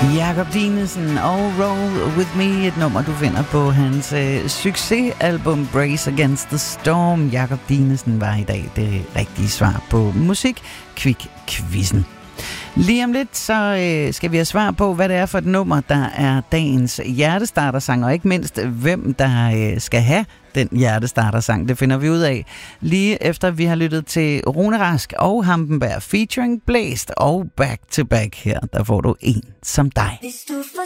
Jakob Dinesen og Roll With Me, et nummer, du finder på hans succesalbum Brace Against the Storm. Jakob Dinesen var i dag det rigtige svar på Musik-Kvik-quizzen. Lige om lidt, så skal vi have svar på, hvad det er for et nummer, der er dagens hjertestartersang, og ikke mindst, hvem der skal have den hjertestartersang. Det finder vi ud af lige efter, vi har lyttet til Rune Rask og Hampenberg featuring Blæst og Back to Back her. Der får du En som dig.